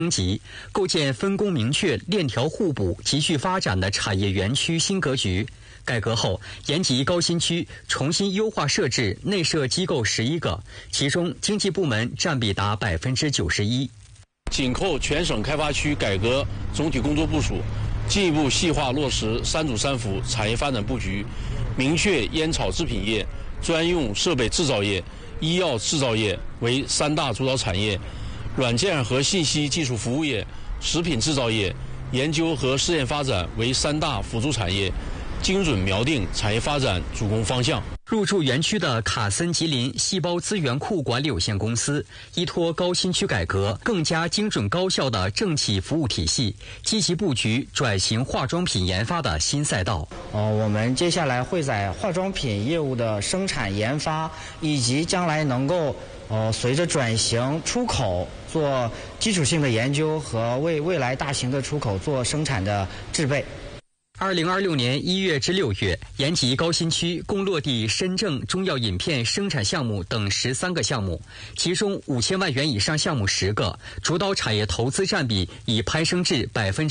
升级，构建分工明确、链条互补、急需发展的产业园区新格局。改革后，延吉高新区重新优化设置内设机构11个，其中经济部门占比达91%。 紧扣全省开发区改革总体工作部署，进一步细化落实3主3辅产业发展布局，明确烟草制品业、专用设备制造业、医药制造业为3大主导产业，软件和信息技术服务业、食品制造业、研究和试验发展为3大辅助产业，精准瞄定产业发展主攻方向。 入驻园区的卡森吉林细胞资源库管理有限公司依托高新区改革，更加精准高效的政企服务体系，积极布局转型化妆品研发的新赛道。 我们接下来会在化妆品业务的生产研发，以及将来能够随着转型出口做基础性的研究和为未来大型的出口做生产的制备。 2026年1月至6月，延吉高新区共落地深圳中药饮片生产项目等13个项目，其中5000万元以上项目10个，主导产业投资占比已攀升至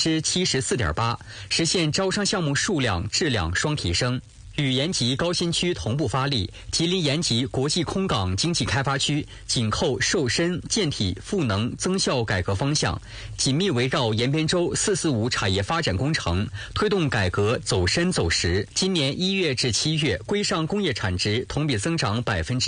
74.8%，实现招商项目数量、质量双提升。与延吉高新区同步发力，吉林延吉国际空港经济开发区紧扣瘦身、健体、赋能、增效改革方向，紧密围绕延边州445产业发展工程，推动改革走深走实。今年1月至7月，规上工业产值同比增长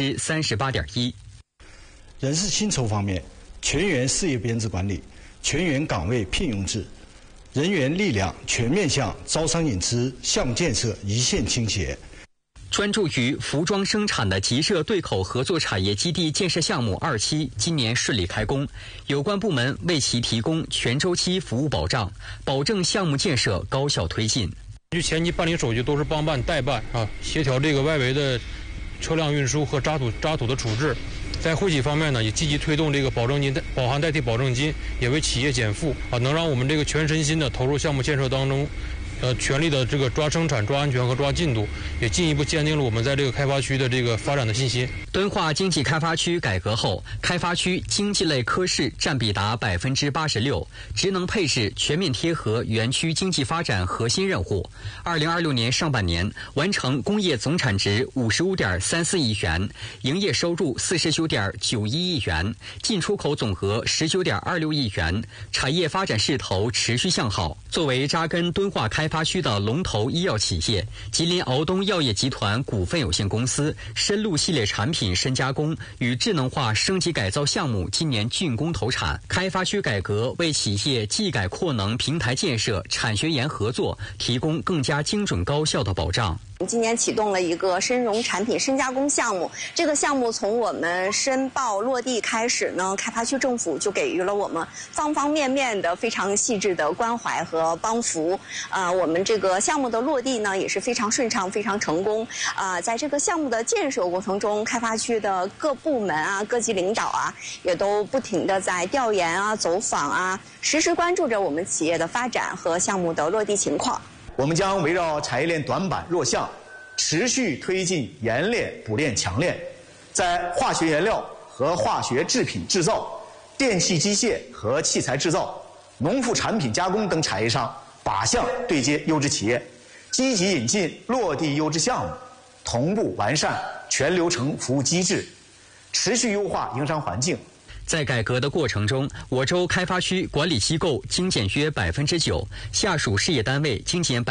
38.1%。 人事薪酬方面，全员事业编制管理，全员岗位聘用制。人员力量全面向招商引资、项目建设一线倾斜。 专注于服装生产的集社对口合作产业基地建设项目2期今年顺利开工，有关部门为其提供全周期服务保障，保证项目建设高效推进。 据前期办理手续都是帮办代办协调这个外围的车辆运输和渣土的处置。在惠企方面呢，也积极推动这个保证金、保函代替保证金，也为企业减负能让我们这个全身心的投入项目建设当中，全力的这个抓生产、抓安全和抓进度，也进一步坚定了我们在这个开发区的这个发展的信心。 敦化经济开发区改革后，开发区经济类科室占比达86%，职能配置全面贴合园区经济发展核心任务。2026年上半年完成工业总产值55.34亿元，营业收入49.91亿元，进出口总额19.26亿元，产业发展势头持续向好。作为扎根敦化开发区的龙头医药企业，吉林敖东药业集团股份有限公司深路系列产品深加工与智能化升级改造项目今年竣工投产。开发区改革为企业技改扩能平台建设、产学研合作提供更加精准高效的保障。 今年启动了一个深融产品深加工项目，这个项目从我们申报落地开始呢，开发区政府就给予了我们方方面面的非常细致的关怀和帮扶。我们这个项目的落地呢也是非常顺畅、非常成功。在这个项目的建设过程中，开发区的各部门各级领导也都不停地在调研走访实时关注着我们企业的发展和项目的落地情况。 我们将围绕产业链短板弱项，持续推进研炼、补炼、强炼，在化学原料和化学制品制造、电气机械和器材制造、农副产品加工等产业上靶向对接优质企业，积极引进落地优质项目，同步完善全流程服务机制，持续优化营商环境。 在改革的过程中，我州开发区管理机构精简约9%，下属事业单位精简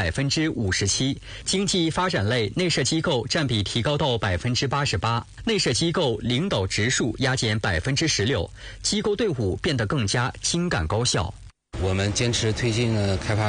57%，经济发展类内设机构占比提高到88%，内设机构领导职数压减16%，机构队伍变得更加精干高效。 我们坚持推进开发